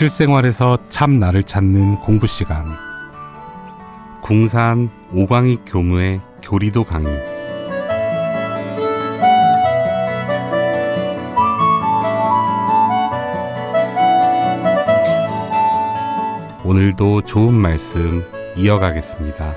실생활에서 참 나를 찾는 공부 시간. 궁산 오광익 교무의 교리도 강의. 오늘도 좋은 말씀 이어가겠습니다.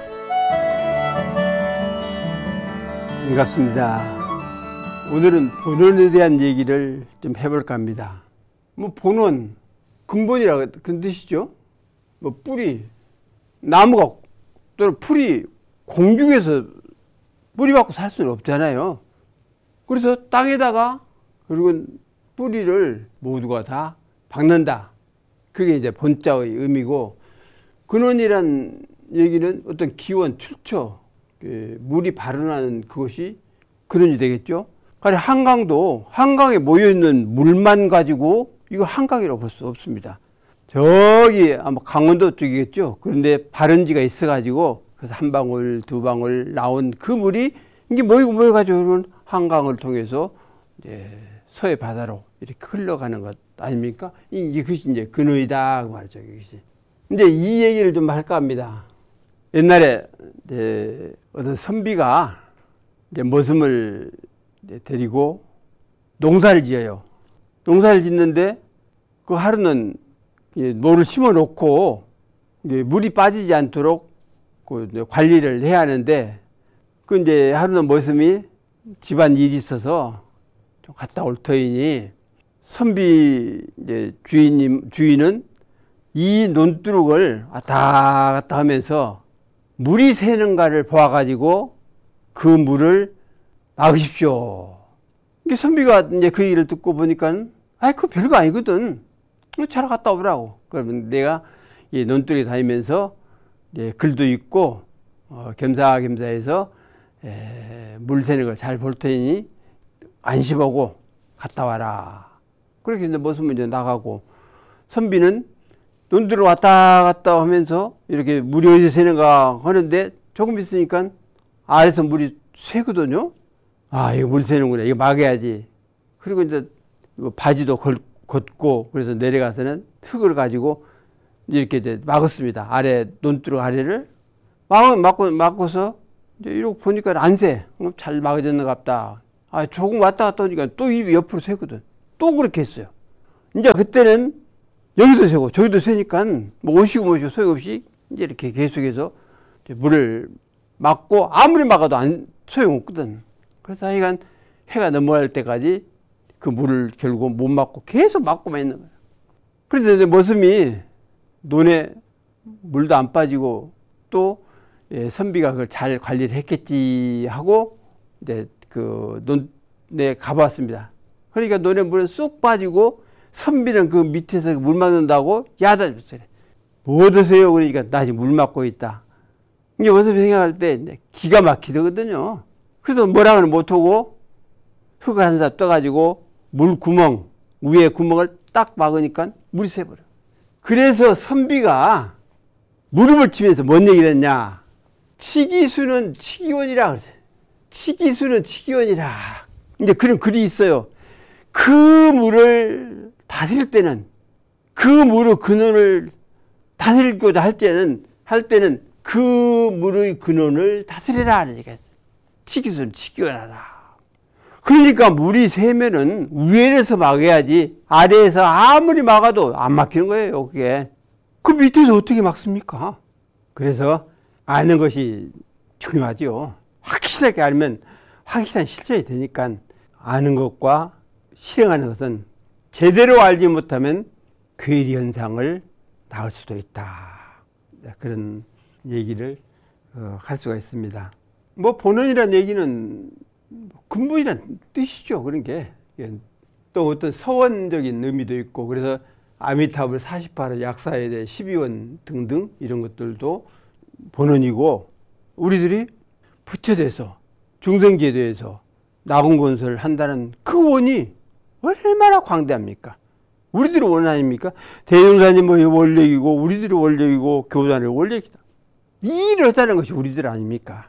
반갑습니다. 오늘은 본원에 대한 얘기를 좀 해볼까 합니다. 본원, 근본이라고 그런 뜻이죠. 뿌리, 나무가 또는 풀이 공중에서 뿌리 받고 살 수는 없잖아요. 그래서 땅에다가 그리고 뿌리를 모두가 다 박는다. 그게 이제 본자의 의미고, 근원이란 얘기는 어떤 기원, 출처, 물이 발원하는 그것이 근원이 되겠죠. 한강도 한강에 모여있는 물만 가지고 이거 한강이라고 볼 수 없습니다. 저기 아마 강원도 쪽이겠죠. 그런데 발원지가 있어가지고 그래서 한 방울, 두 방울 나온 그 물이 이게 모여가지고 한강을 통해서 이제 서해 바다로 이렇게 흘러가는 것 아닙니까? 이것이 이제 근원이다 그 말이죠. 이것이. 이제 이 얘기를 좀 할까 합니다. 옛날에 어떤 선비가 이제 머슴을 데리고 농사를 지어요. 농사를 짓는데 그 하루는 모를 심어 놓고 물이 빠지지 않도록 그 관리를 해야 하는데, 그 이제 하루는 머슴이 집안 일이 있어서 좀 갔다 올 터이니 선비 이제 주인은 이 논두룩을 왔다 갔다 하면서 물이 새는가를 보아가지고 그 물을 막으십시오. 이게 선비가 이제 그 얘기를 듣고 보니까, 그거 별거 아니거든. 잘 갔다 오라고. 그러면 내가 이 논두룩에 다니면서 글도 읽고, 겸사겸사해서 물 새는 걸 잘 볼 테니 안심하고 갔다 와라. 그렇게 이제 머슴은 이제 나가고, 선비는 논두룩 왔다 갔다 하면서 이렇게 물이 어디서 새는가 하는데 조금 있으니까 아래서 물이 새거든요. 이거 물 새는구나. 이거 막아야지. 그리고 이제 바지도 걷고, 그래서 내려가서는 흙을 가지고 이렇게 이제 막았습니다. 아래, 논두룩 아래를. 막고서 이제 이러고 보니까 안 새. 잘 막아졌나 갑다. 조금 왔다 갔다 하니까 또 입이 옆으로 새거든. 또 그렇게 했어요. 이제 그때는 여기도 새고 저기도 새니까 오시고 소용없이 이제 이렇게 계속해서 물을 막고, 아무리 막아도 소용없거든. 그래서 하여간 해가 넘어갈 때까지 그 물을 결국 못 막고 계속 막고만 있는 거예요. 그런데 이제 머슴이 논에 물도 안 빠지고 또 선비가 그걸 잘 관리를 했겠지 하고 이제 그 논에 가봤습니다. 그러니까 논에 물은 쑥 빠지고 선비는 그 밑에서 물 막는다고 야단쳤어요. 뭐 드세요? 그러니까 나 지금 물 막고 있다. 이게 머슴이 생각할 때 기가 막히거든요. 그래서 뭐라고는 못하고 흙 한 삽 떠가지고 물 구멍, 위에 구멍을 딱 막으니까 물이 새버려. 그래서 선비가 무릎을 치면서 뭔 얘기를 했냐. 치기수는 치기원이라 그러세요. 치기수는 치기원이라. 이제 그런 글이 있어요. 그 물을 다스릴 때는, 그 물의 근원을 다스리고자 할 때는 그 물의 근원을 다스리라 하는 얘기가 있어요. 치기수는 치기원하라. 그러니까 물이 새면은 위에서 막아야지 아래에서 아무리 막아도 안 막히는 거예요, 그게. 그 밑에서 어떻게 막습니까? 그래서 아는 것이 중요하죠. 확실하게 알면 확실한 실천이 되니까, 아는 것과 실행하는 것은 제대로 알지 못하면 괴리 현상을 낳을 수도 있다. 그런 얘기를 할 수가 있습니다. 본원이라는 얘기는 근본이라는 뜻이죠. 그런 게. 또 어떤 서원적인 의미도 있고, 그래서 아미타불 48호 약사에 대해 12원 등등 이런 것들도 본원이고, 우리들이 부처돼서 중생지에 대해서 나공건설을 한다는 그 원이 얼마나 광대합니까? 우리들의 원 아닙니까? 대종사님의 원력이고 우리들의 원력이고 교단의 원력이다. 이 일을 했다는 것이 우리들 아닙니까?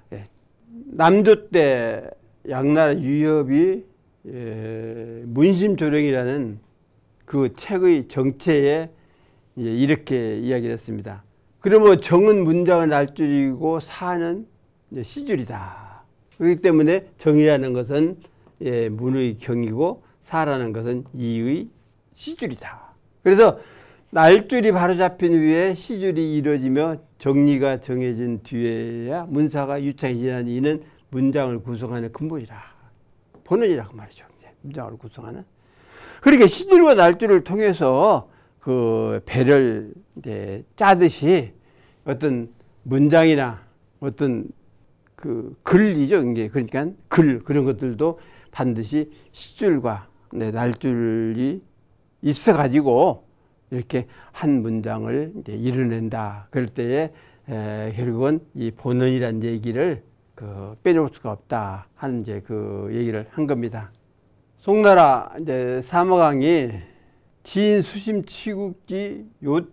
남조 때 양나라 유협이 문심조령이라는 그 책의 정체에 이렇게 이야기를 했습니다. 그러면 정은 문장의 날줄이고 사는 시줄이다. 그렇기 때문에 정이라는 것은 문의 경이고 사라는 것은 이의 시줄이다. 그래서 날줄이 바로 잡힌 후에 시줄이 이루어지며 정리가 정해진 뒤에야 문사가 유창이 지난 이는 문장을 구성하는 근본이라. 본원이라고 말이죠. 문장을 구성하는. 그러니까 시줄과 날줄을 통해서 그 배를 이제 짜듯이 어떤 문장이나 어떤 그 글이죠. 이게 그러니까 글 그런 것들도 반드시 시줄과 날줄이 있어가지고 이렇게 한 문장을 이제 이뤄낸다. 그럴 때에 결국은 이 본원이라는 얘기를 빼놓을 수가 없다 하는 이제 그 얘기를 한 겁니다. 송나라 이제 사마강이 지인 수심 치국지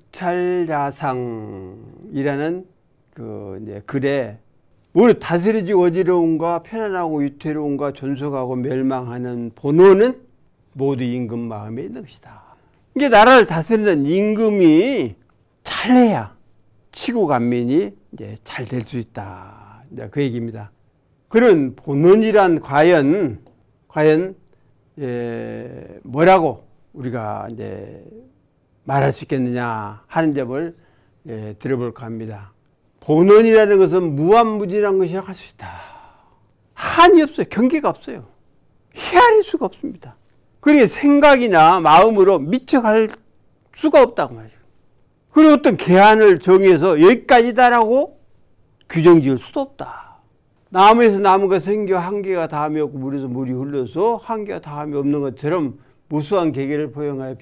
요찰야상이라는 그 이제 글에 오히려 다스려지고 어지러움과 편안하고 유태로움과 존속하고 멸망하는 본원은 모두 임금 마음에 있는 것이다. 이게 나라를 다스리는 임금이 잘해야 치국안민이 이제 잘 될 수 있다. 이제 그 얘기입니다. 그런 본원이란 과연 뭐라고 우리가 이제 말할 수 있겠느냐 하는 점을 들어볼까 합니다. 본원이라는 것은 무한무진한 것이라고 할 수 있다. 한이 없어요. 경계가 없어요. 헤아릴 수가 없습니다. 그러니까 생각이나 마음으로 미쳐갈 수가 없다고 말이죠. 그리고 어떤 계한을 정해서 여기까지다라고 규정 지을 수도 없다. 나무에서 나무가 생겨 한계가 다함이 없고 물에서 물이 흘러서 한계가 다함이 없는 것처럼 무수한 계계를 포용하여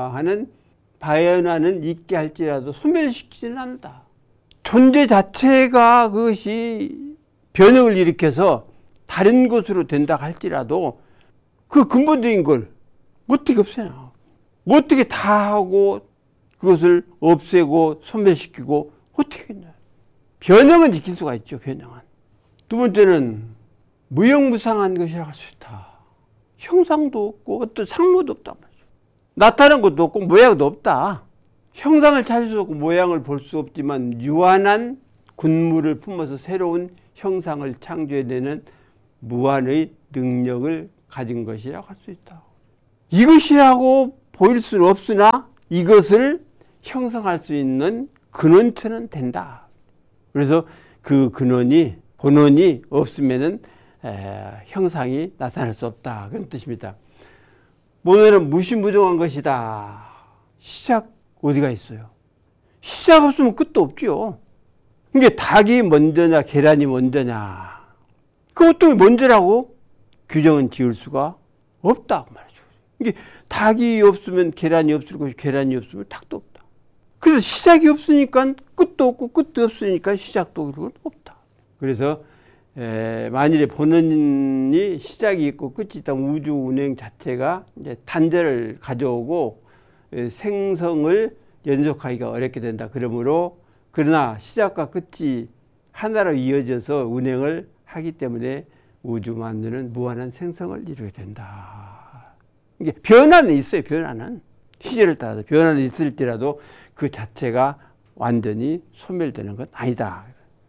발현하는 있게 할지라도 소멸시키지는 않는다. 존재 자체가 그것이 변형을 일으켜서 다른 것으로 된다 할지라도 그 근본적인 걸 어떻게 없애나. 어떻게 다 하고 그것을 없애고 소멸시키고 어떻게 했나. 변형은 지킬 수가 있죠. 변형은. 두 번째는 무형무상한 것이라고 할 수 있다. 형상도 없고 어떤 상모도 없단 말이죠. 나타난 것도 없고 모양도 없다. 형상을 찾을 수 없고 모양을 볼 수 없지만 유한한 군무를 품어서 새로운 형상을 창조해내는 무한의 능력을 가진 것이라고 할 수 있다. 이것이라고 보일 수는 없으나 이것을 형성할 수 있는 근원처는 된다. 그래서 그 본원이 없으면은 형상이 나타날 수 없다. 그런 뜻입니다. 본원은 무시무종한 것이다. 시작 어디가 있어요? 시작 없으면 끝도 없죠. 이게 닭이 먼저냐 계란이 먼저냐 그것도 먼저라고 규정은 지을 수가 없다고 말이죠. 이게 닭이 없으면 계란이 없을 것이고 계란이 없으면 닭도 없다. 그래서 시작이 없으니까 끝도 없고 끝도 없으니까 시작도 없다. 그래서 만일에 본원이 시작이 있고 끝이 있다면 우주 운행 자체가 이제 단절을 가져오고 생성을 연속하기가 어렵게 된다. 그러나 시작과 끝이 하나로 이어져서 운행을 하기 때문에 우주 만주는 무한한 생성을 이루게 된다. 이게 변화는 있어요. 변화는 시절을 따라서 변화는 있을지라도 그 자체가 완전히 소멸되는 건 아니다.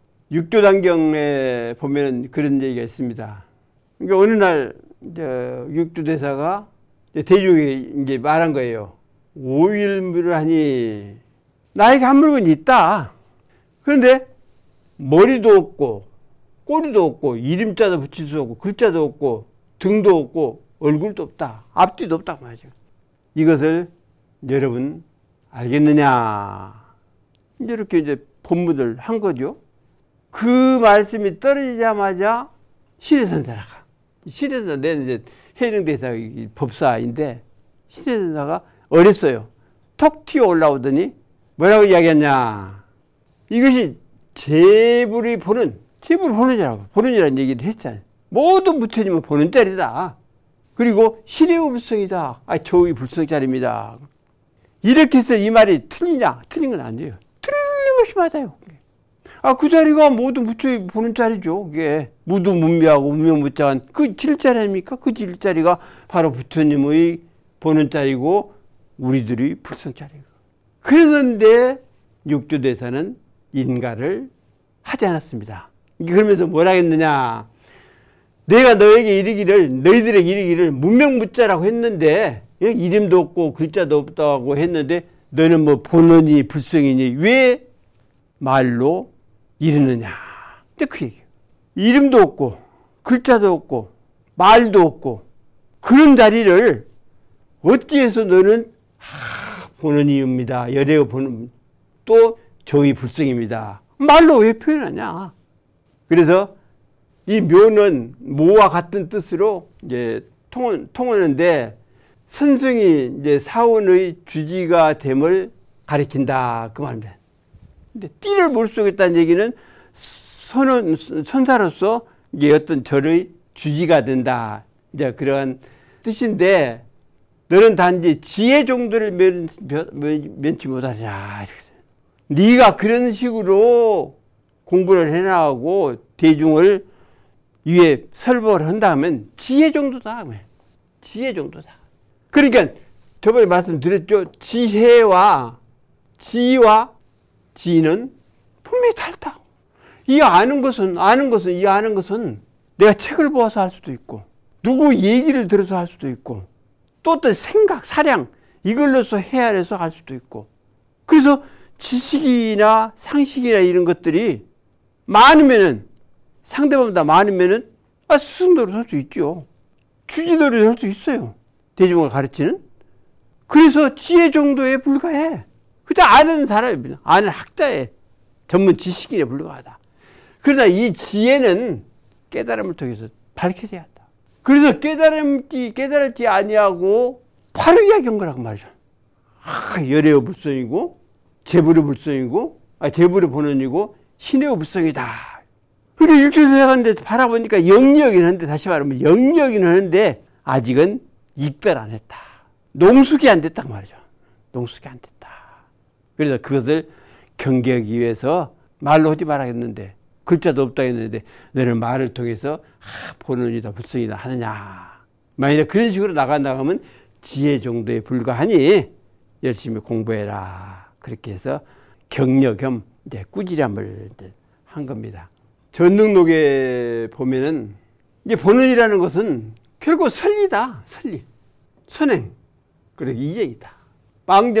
육조단경에 보면 그런 얘기가 있습니다. 그러니까 어느 날 육조대사가 대중에게 이제 말한 거예요. 오일물을 하니 나에게 한 물건이 있다. 그런데 머리도 없고 꼬리도 없고 이름자도 붙일 수 없고 글자도 없고 등도 없고 얼굴도 없다. 앞뒤도 없다 말이죠. 이것을 여러분 알겠느냐. 이렇게 이제 본문을 한 거죠. 그 말씀이 떨어지자마자 시례선사가 시례선사 내는 이제 해령대사 법사인데 시례선사가 어렸어요. 톡 튀어 올라오더니 뭐라고 이야기했냐. 이것이 제불이 본원이라고 본원이라는 얘기를 했잖아요. 모든 부처님은 본원짜리다. 그리고 시례우불성이다. 저의 불성짜리입니다. 이렇게 해서 이 말이 틀리냐? 틀린 건 아니에요. 틀린 것이 맞아요. 그 자리가 모든 부처의 본원짜리죠. 그게 무두문미하고 무명무자한 그 질자리 아닙니까? 그 질자리가 바로 부처님의 본원짜리고 우리들이 불성짜리고. 그랬는데 육조대사는 인가를 하지 않았습니다. 그러면서 뭐라 했느냐. 내가 너에게 너희들에게 이르기를 문명무자라고 했는데, 이름도 없고 글자도 없다고 했는데 너는 뭐 본언이 불성이니 왜 말로 이르느냐. 근데 그 얘기예요. 이름도 없고 글자도 없고 말도 없고 그런 자리를 어찌해서 너는 본언이입니다. 열애의 본언 또 저희 불성입니다. 말로 왜 표현하냐. 그래서 이 묘는 모와 같은 뜻으로 이제 통하는데 선성이 이제 사원의 주지가 됨을 가리킨다 그 말입니다. 근데 띠를 못 쓰겠다는 얘기는 선사로서 이게 어떤 절의 주지가 된다 이제 그런 뜻인데 너는 단지 지혜 정도를 면치 못하리라. 네가 그런 식으로 공부를 해나가고 대중을 위에 설법을 한다면 지혜 정도다. 지혜 정도다. 그러니까 저번에 말씀드렸죠. 지혜와 지와 지는 분명히 다르다. 이 아는 것은 내가 책을 보아서 할 수도 있고 누구 얘기를 들어서 할 수도 있고 또 어떤 생각, 사량 이걸로서 헤아려서 할 수도 있고 그래서 지식이나 상식이나 이런 것들이 많으면은 상대방보다 많으면은 스승도로 할 수 있죠. 주지도로 할 수 있어요. 대중을 가르치는. 그래서 지혜 정도에 불과해. 그때 아는 사람입니다. 아는 학자의 전문 지식인에 불과하다. 그러나 이 지혜는 깨달음을 통해서 밝혀져야 한다. 그래서 깨달을지 아니하고 바로 이야기한 거라고 말이죠. 열애의 불성이고 재불의 불성이고 재불의 본원이고 신의 불성이다. 그러니까 육조대사관인데 바라보니까 영리하긴 한데 다시 말하면 영리하긴 하는데 아직은 익별 안 했다. 농숙이 안 됐단 말이죠. 농숙이 안 됐다. 그래서 그것을 경계하기 위해서 말로 하지 말아야겠는데 글자도 없다 했는데 너는 말을 통해서 본원이다 불성이다 하느냐. 만약에 그런 식으로 나가면 지혜 정도에 불과하니 열심히 공부해라. 그렇게 해서 격려 겸 이제 꾸지람을 한 겁니다. 전능록에 보면은 이제 본원이라는 것은 결국 선리다. 선리. 선행. 그리고 이쟁이다.